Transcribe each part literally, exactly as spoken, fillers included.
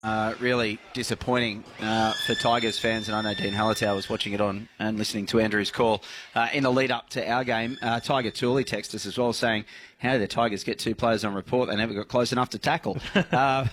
Uh, really disappointing uh, for Tigers fans, and I know Dean Hallertau was watching it on and listening to Andrew's call uh, in the lead up to our game. Uh, Tiger Tooley texted us as well saying, how did the Tigers get two players on report? They never got close enough to tackle. uh,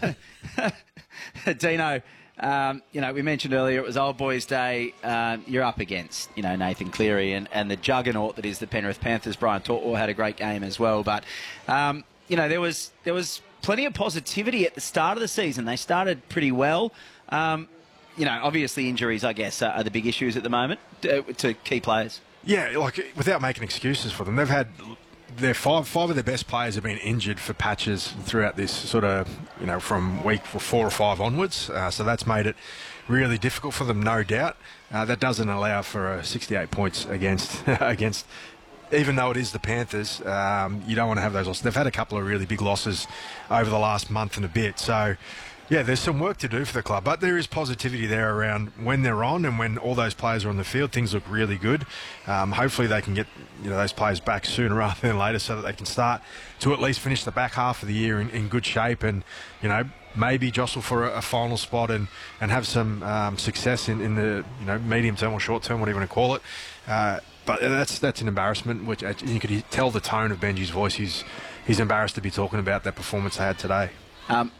Dino, um, you know, we mentioned earlier it was Old Boys Day. Uh, you're up against, you know, Nathan Cleary and, and the juggernaut that is the Penrith Panthers. Brian Tortwell had a great game as well, but um, you know, there was there was. plenty of positivity at the start of the season. They started pretty well. Um, you know, obviously injuries, I guess, are the big issues at the moment to, to key players. Yeah, like without making excuses for them, they've had their five five of their best players have been injured for patches throughout this sort of, you know, from week four or five onwards. Uh, so that's made it really difficult for them, no doubt. Uh, that doesn't allow for uh, sixty-eight points against against. Even though it is the Panthers, um, you don't want to have those losses. They've had a couple of really big losses over the last month and a bit. So, yeah, there's some work to do for the club. But there is positivity there around when they're on and when all those players are on the field. Things look really good. Um, hopefully they can get, you know, those players back sooner rather than later so that they can start to at least finish the back half of the year in, in good shape and, you know, maybe jostle for a, a final spot and, and have some um, success in, in the, you know, medium term or short term, whatever you want to call it. Uh, But that's that's an embarrassment, which you could tell the tone of Benji's voice. He's he's embarrassed to be talking about that performance they had today. Um,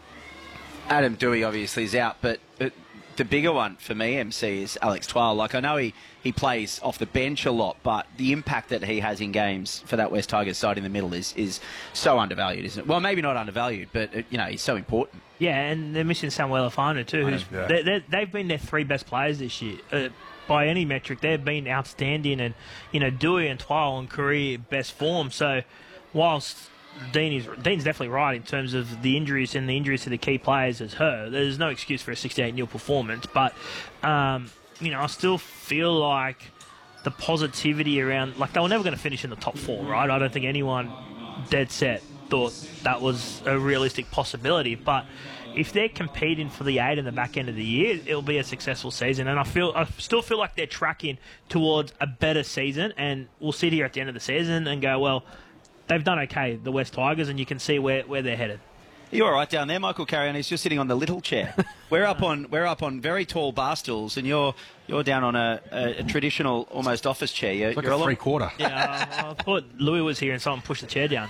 Adam Doueihi obviously is out, but, but the bigger one for me, M C, is Alex Twal. Like, I know he, he plays off the bench a lot, but the impact that he has in games for that West Tigers side in the middle is, is so undervalued, isn't it? Well, maybe not undervalued, but, you know, he's so important. Yeah, and they're missing Samuel Afana too. Who's, yeah. they're, they're, they've been their three best players this year. Uh, by any metric, they've been outstanding, and you know, Doueihi and Twal on career best form. So, whilst Dean is Dean's definitely right in terms of the injuries and the injuries to the key players as her, there's no excuse for a sixty-eight nil performance. But um, you know, I still feel like the positivity around, like, they were never going to finish in the top four, right? I don't think anyone dead set thought that was a realistic possibility, but if they're competing for the eight in the back end of the year, it'll be a successful season. And I feel, I still feel like they're tracking towards a better season. And we'll sit here at the end of the season and go, well, they've done okay, the West Tigers, and you can see where, where they're headed. You're all right down there, Michael Carrion. He's just sitting on the little chair. We're up on we're up on very tall bar stools, and you're you're down on a, a, a traditional, almost office chair. You're, It's like you're a lot- three quarter. Yeah, I, I thought Louis was here and someone pushed the chair down.